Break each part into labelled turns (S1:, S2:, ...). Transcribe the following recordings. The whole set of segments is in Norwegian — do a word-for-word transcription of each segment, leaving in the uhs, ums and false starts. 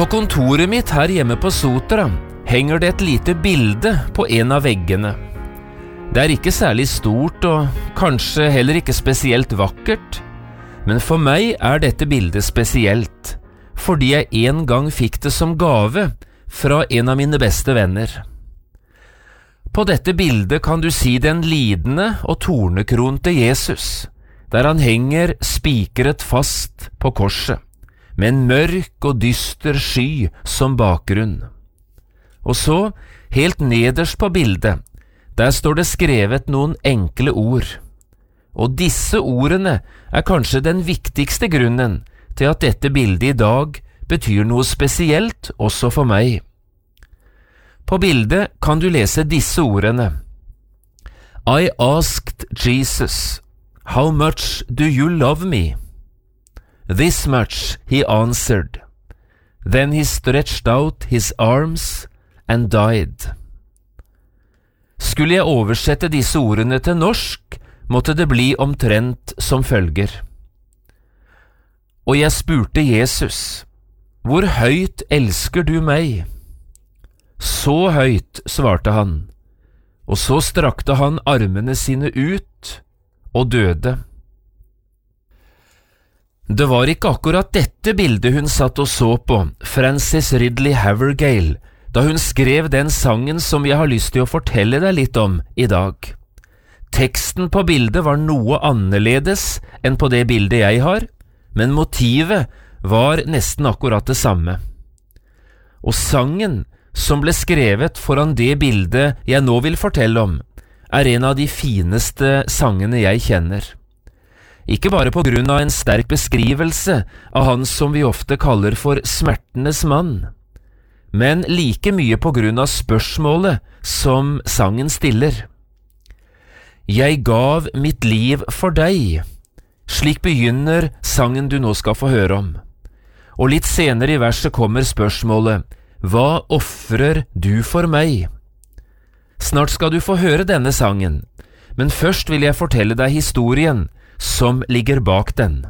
S1: På kontoret mitt her hjemme på Sotra henger det et lite bilde på en av veggene. Det er ikke særlig stort og kanskje heller ikke spesielt vakkert, men for meg er dette bildet spesielt, fordi jeg en gang fikk det som gave fra en av mine beste venner. På dette bildet kan du si den lidende og tornekronte Jesus, der han henger spikret fast på korset, med en mørk og dyster sky som bakgrunn. Og så, helt nederst på bildet, der står det skrevet noen enkle ord. Og disse ordene er kanskje den viktigste grunnen til at dette bildet i dag betyr noe spesielt også for meg. På bildet kan du lese disse ordene. I asked Jesus, how much do you love me? This much, he answered. Then he stretched out his arms and died. Skulle jeg oversette disse ordene til norsk, måtte det bli omtrent som følger. Og jeg spurte Jesus, hvor høyt elsker du meg? Så høyt, svarte han, og så strakte han armene sine ut og døde. Det var ikke akkurat dette bildet hun satt og så på, Frances Ridley Havergal, da hun skrev den sangen som jeg har lyst til å fortelle deg litt om i dag. Teksten på bildet var noe annerledes enn på det bildet jeg har, men motivet var nesten akkurat det samme. Og sangen som ble skrevet foran det bildet jeg nå vil fortelle om, er en av de fineste sangene jeg kjenner. Ikke bare på grunn av en sterk beskrivelse av han som vi ofte kaller for smertenes mann, men like mye på grunn av spørsmålet som sangen stiller. Jeg gav mitt liv for deg. Slik begynner sangen du nå skal få høre om. Og litt senere i verset kommer spørsmålet, hva offrer du for meg? Snart skal du få høre denne sangen, men først vil jeg fortelle deg historien som ligger bak den.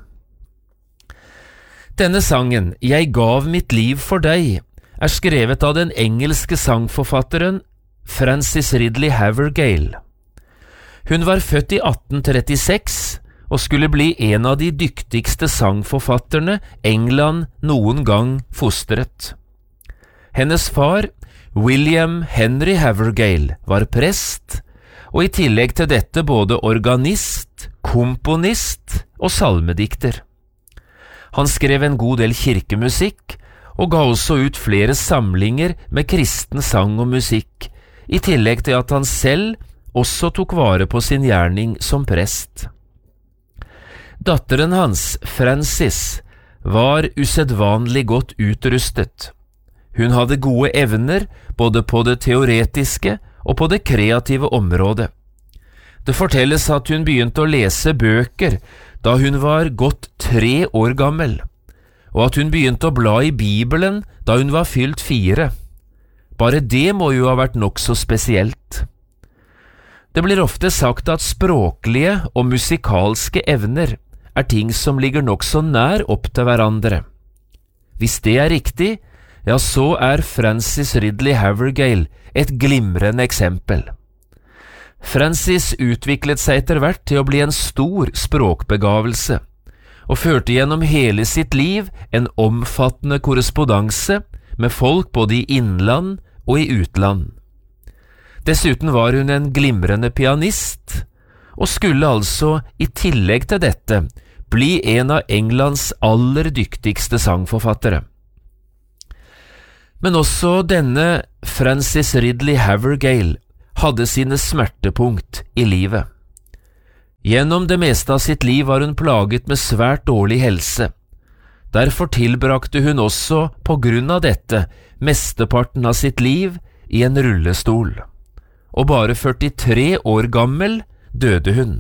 S1: Denne sangen, Jeg gav mitt liv for deg, er skrevet av den engelske sangforfatteren Frances Ridley Havergal. Hun var født i atten trettiseks og skulle bli en av de dyktigste sangforfatterne England noen gang fostret. Hennes far, William Henry Havergal, var prest, og i tillegg til dette både organist, komponist og salmedikter. Han skrev en god del kirkemusikk, og ga også ut flere samlinger med kristen sang og musikk, i tillegg til at han selv også tok vare på sin gjerning som prest. Datteren hans, Frances, var usedvanlig godt utrustet. Hun hadde gode evner både på det teoretiske og på det kreative området. Det fortelles at hun begynte å lese bøker da hun var godt tre år gammel, og at hun begynte å bla i Bibelen da hun var fylt fire. Bare det må jo ha vært nokså spesielt. Det blir ofte sagt at språklige og musikalske evner er ting som ligger nokså nær opp til hverandre. Hvis det er riktig, ja, så er Frances Ridley Havergal et glimrende eksempel. Frances utviklet seg etter hvert til å bli en stor språkbegavelse, og førte gjennom hele sitt liv en omfattende korrespondanse med folk både i innland og i utland. Dessuten var hun en glimrende pianist, og skulle altså i tillegg til dette bli en av Englands aller dyktigste sangforfattere. Men også denne Frances Ridley Havergal hadde sine smertepunkt i livet. Gjennom det meste av sitt liv var hun plaget med svært dårlig helse. Derfor tilbrakte hun også, på grunn av dette, mesteparten av sitt liv i en rullestol. Og bare førtitre år gammel døde hun.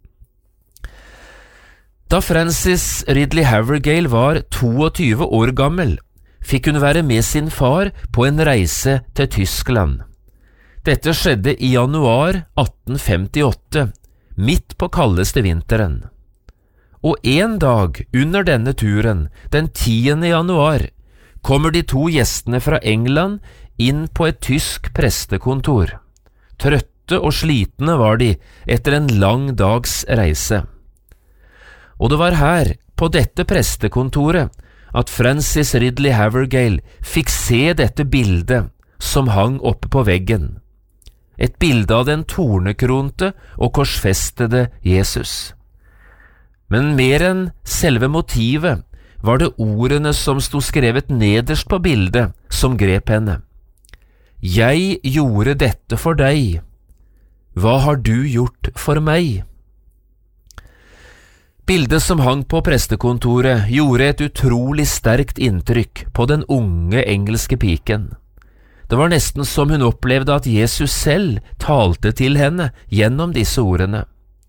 S1: Da Frances Ridley Havergal var tjueto år gammel, fikk hun være med sin far på en reise til Tyskland. Dette skjedde i januar atten femtiåtte, midt på kaldeste vinteren. Og en dag under denne turen, den tiende januar, kommer de to gjestene fra England inn på et tysk prestekontor. Trøtte og slitne var de etter en lang dags reise. Og det var her, på dette prestekontoret, at Francis Ridley Havergal fikk se dette bildet som hang oppe på veggen. Et bilde av den tornekronte og korsfestede Jesus. Men mer enn selve motivet var det ordene som sto skrevet nederst på bildet som grep henne. Jeg gjorde dette for deg. Hva har du gjort for meg? Bildet som hang på prestekontoret gjorde et utrolig sterkt inntrykk på den unge engelske piken. Det var nesten som hun opplevde at Jesus selv talte til henne gjennom disse ordene.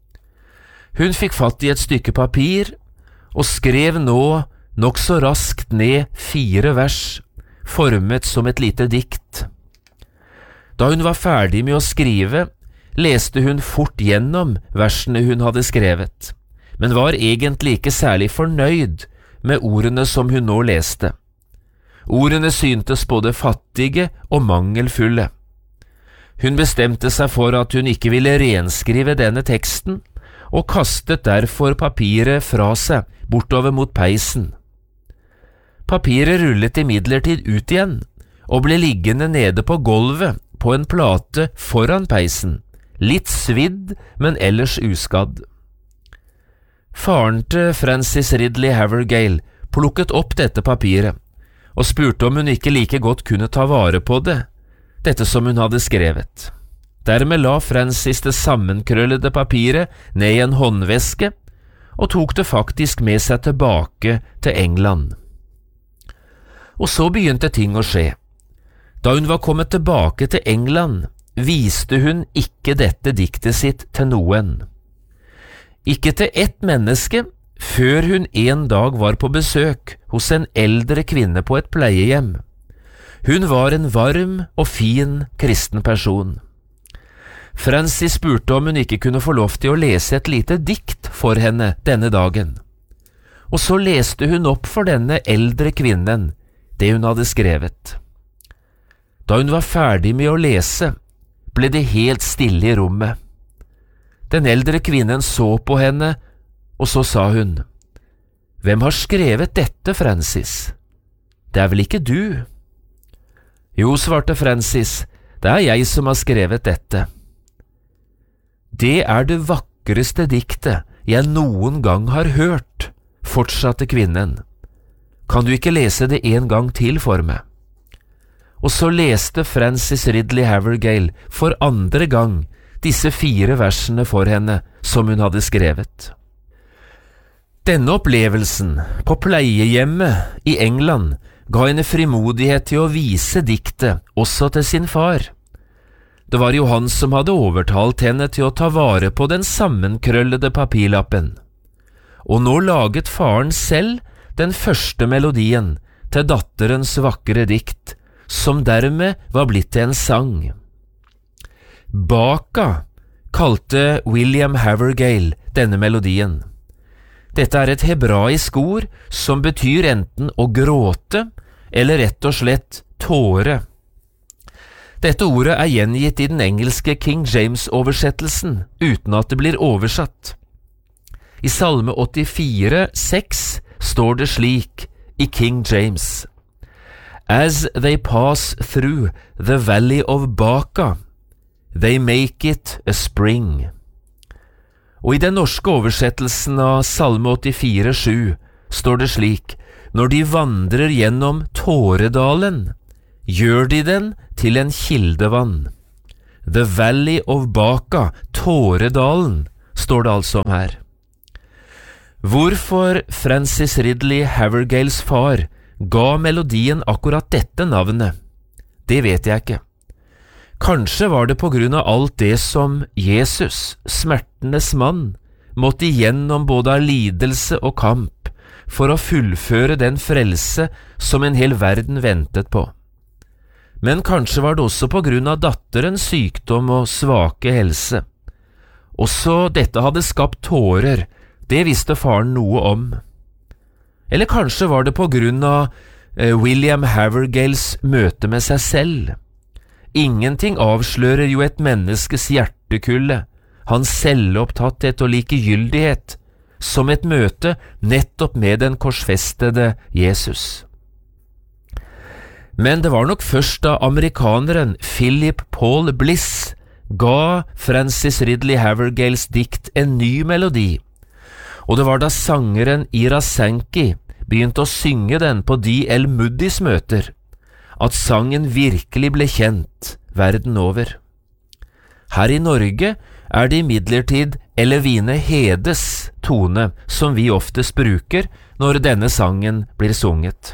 S1: Hun fikk fatt i et stykke papir og skrev nå nokså raskt ned fire vers, formet som et lite dikt. Da hun var ferdig med å skrive, leste hun fort gjennom versene hun hadde skrevet, men var egentlig ikke særlig fornøyd med ordene som hun nå leste. Ordene syntes både fattige og mangelfulle. Hun bestemte seg for at hun ikke ville renskrive denne teksten, og kastet derfor papiret fra seg bortover mot peisen. Papiret rullet imidlertid ut igjen, og ble liggende nede på gulvet på en plate foran peisen, litt svidd, men ellers uskadd. Faren til Francis Ridley Havergal plukket opp dette papiret, og spurte om hun ikke like godt kunne ta vare på det, dette som hun hadde skrevet. Dermed la Francis det sammenkrøllede papiret ned i en håndveske, og tok det faktisk med seg tilbake til England. Og så begynte ting å skje. Da hun var kommet tilbake til England, viste hun ikke dette diktet sitt til noen. Ikke til ett menneske, før hun en dag var på besøk hos en eldre kvinne på et pleiehjem. Hun var en varm og fin kristen person. Francis spurte om hun ikke kunne få lov til å lese et lite dikt for henne denne dagen. Og så leste hun opp for denne eldre kvinnen det hun hadde skrevet. Da hun var ferdig med å lese, ble det helt stille i rommet. Den eldre kvinnen så på henne, og så sa hun, «Hvem har skrevet dette, Francis? Det er vel ikke du?» «Jo», svarte Francis, «det er jeg som har skrevet dette.» «Det er det vakreste diktet jeg noen gang har hørt», fortsatte kvinnen. «Kan du ikke lese det en gang til for meg?» Og så leste Francis Ridley Havergal for andre gang disse fire versene for henne som hun hadde skrevet. Denne opplevelsen på pleiehjemmet i England ga henne frimodighet til å vise diktet også til sin far. Det var jo han som hadde overtalt henne til å ta vare på den sammenkrøllede papirlappen. Og nå laget faren selv den første melodien til datterens vakre dikt, som dermed var blitt til en sang. Baka kalte William Havergal denne melodien. Dette er et hebraisk ord som betyr enten å gråte eller rett og slett tåre. Dette ordet er gjengitt i den engelske King James-oversettelsen uten at det blir oversatt. I Salme åttifire seks står det slik i King James: As they pass through the valley of Baka, they make it a spring. Og i den norske oversettelsen av Salme åttifire sju står det slik: Når de vandrer gjennom Tåredalen, gjør de den til en kildevann. The Valley of Baka, Tåredalen, står det altså om her. Hvorfor Francis Ridley Havergals far ga melodien akkurat dette navnet, det vet jeg ikke. Kanskje var det på grunn av alt det som Jesus, smertenes mann, måtte igjennom både av lidelse og kamp for å fullføre den frelse som en hel verden ventet på. Men kanskje var det også på grunn av datterens sykdom og svake helse. Også dette hadde skapt tårer, det visste faren noe om. Eller kanskje var det på grunn av William Havergales møte med seg selv. Ingenting avslører jo et menneskes hjertekulde, hans selvopptatthet og likegyldighet, som et møte nettopp med den korsfestede Jesus. Men det var nok først da amerikaneren Philip Paul Bliss ga Francis Ridley Havergales dikt en ny melodi, og det var da sangeren Ira Sankey begynte å synge den på D L Moodys møter, at sangen virkelig ble kjent verden over. Her i Norge er det imidlertid Elevine Hedes tone som vi oftest bruker når denne sangen blir sunget.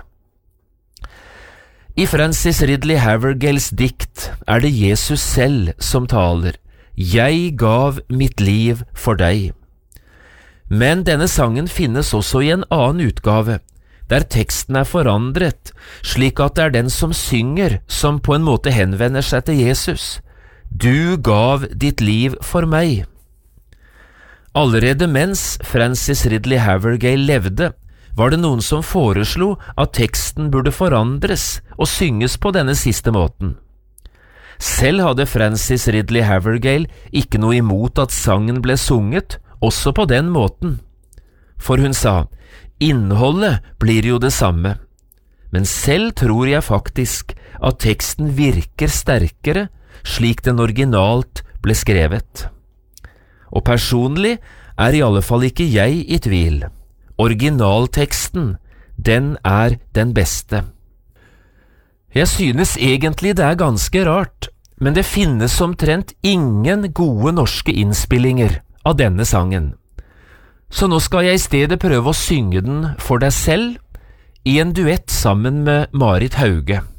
S1: I Francis Ridley Havergales dikt er det Jesus selv som taler, «Jeg gav mitt liv for deg». Men denne sangen finnes også i en annen utgave, der teksten er forandret, slik at det er den som synger som på en måte henvender seg til Jesus. «Du gav ditt liv for meg». Allerede mens Francis Ridley Havergale levde, var det noen som foreslo at teksten burde forandres og synges på denne siste måten. Selv hadde Francis Ridley Havergale ikke noe imot at sangen ble sunget, også på den måten. For hun sa, innholdet blir jo det samme, men selv tror jeg faktisk at teksten virker sterkere slik den originalt ble skrevet. Og personlig er i alle fall ikke jeg i tvil. Originalteksten, den er den beste. Jeg synes egentlig det er ganske rart, men det finnes omtrent ingen gode norske innspillinger av denne sangen. Så nå skal jeg i stedet prøve å synge den for deg selv i en duett sammen med Marit Hauge.